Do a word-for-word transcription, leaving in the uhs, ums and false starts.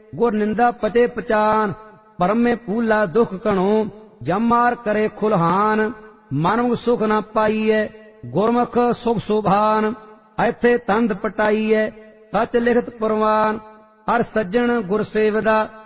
गुर निंदा पते पचान, परमे पूला दुख कणो, जमार करे खुलहान। मानव सुख न पाईए, गुरमुख सुख सुभान, ऐथे तंद पटाईए, सच लिखत परवान। हर सज्जन गुर सेवदा,